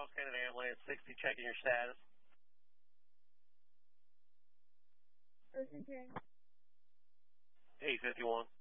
Charles Kennedy Ambulance 60, checking your status. Urgent care. 851.